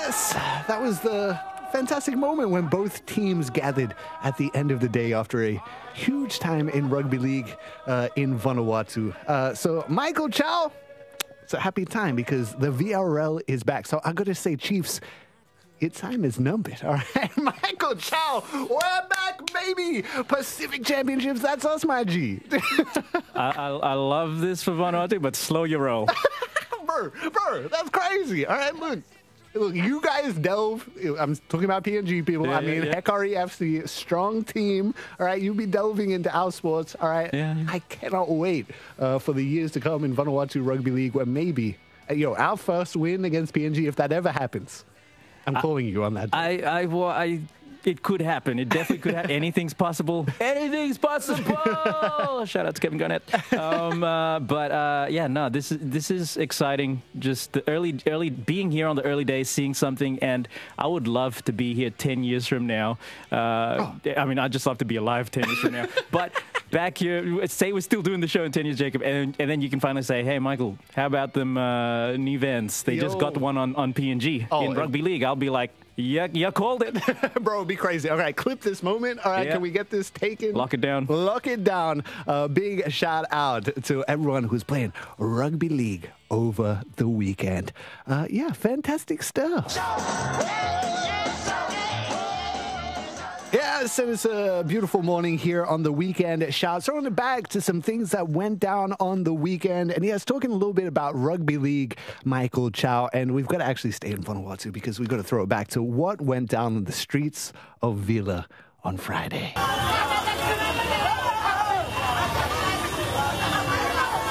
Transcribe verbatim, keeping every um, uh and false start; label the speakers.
Speaker 1: Yes, that was the fantastic moment when both teams gathered at the end of the day after a huge time in rugby league uh, in Vanuatu. Uh, so, Michael Chow, it's a happy time because the V R L is back. So, I got to say, Chiefs, your time is numbered. All right, Michael Chow, we're back, baby. Pacific Championships, that's us, my G.
Speaker 2: I, I, I love this for Vanuatu, but slow your roll.
Speaker 1: bro, bro, that's crazy. All right, look. Look, you guys delve. I'm talking about P N G people.
Speaker 2: Yeah,
Speaker 1: I mean,
Speaker 2: yeah, yeah.
Speaker 1: Hekari F C, strong team. All right, you be delving into our sports. All right,
Speaker 2: Yeah, yeah.
Speaker 1: I cannot wait uh, for the years to come in Vanuatu Rugby League, where maybe, uh, you know, our first win against P N G, if that ever happens. I'm calling you on that.
Speaker 2: I, I, well, I, it could happen. It definitely could happen. Anything's possible. Anything's possible. Shout out to Kevin Garnett. Um, uh, but uh, yeah, no, this is this is exciting. Just the early, early being here on the early days, seeing something, and I would love to be here ten years from now. Uh, oh. I mean, I just love to be alive ten years from now. But back here, say we're still doing the show in ten years, Jacob, and and then you can finally say, hey, Michael, how about them uh, new events? They
Speaker 1: Yo.
Speaker 2: just got one on on P N G
Speaker 1: Oh,
Speaker 2: in rugby league. I'll be like. Yeah, you called it.
Speaker 1: Bro, it'd be crazy. All right, clip this moment. All right,
Speaker 2: Yeah.
Speaker 1: can we get this taken?
Speaker 2: Lock it down.
Speaker 1: Lock it down. Uh, big shout out to everyone who's playing rugby league over the weekend. Uh, yeah, fantastic stuff. Yeah, so it's a beautiful morning here on the weekend. Shout throwing it back to some things that went down on the weekend. And yes, talking a little bit about rugby league, Michael Chow. And we've got to actually stay in Vanuatu because we've got to throw it back to what went down on the streets of Vila on Friday.